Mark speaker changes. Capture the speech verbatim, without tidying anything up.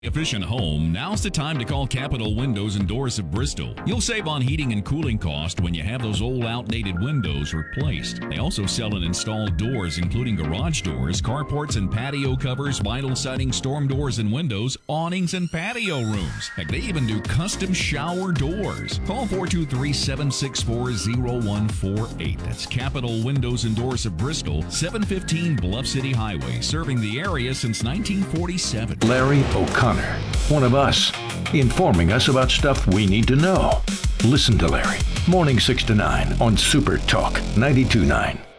Speaker 1: Efficient home, now's the time to call Capital Windows and Doors of Bristol. You'll save on heating and cooling cost when you have those old outdated windows replaced. They also sell and install doors including garage doors, carports and patio covers, vinyl siding, storm doors and windows, awnings and patio rooms. Heck, they even do custom shower doors. Call four two three, seven six four, zero one four eight. That's Capital Windows and Doors of Bristol, seven fifteen Bluff City Highway, serving the area since nineteen forty-seven.
Speaker 2: Larry O'Connor, one of us, informing us about stuff we need to know. Listen to Larry, morning six to nine on Super Talk ninety-two point nine.